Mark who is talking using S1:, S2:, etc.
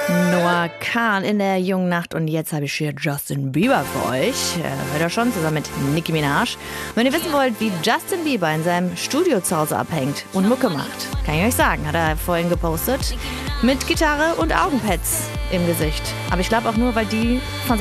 S1: Noah Kahan in der jungen Nacht und jetzt habe ich hier Justin Bieber für euch. Hört ihr schon, zusammen mit Nicki Minaj. Wenn ihr wissen wollt, wie Justin Bieber in seinem Studio zu Hause abhängt und Mucke macht, kann ich euch sagen, hat er vorhin gepostet. Mit Gitarre und Augenpads im Gesicht. Aber ich glaube auch nur, weil die von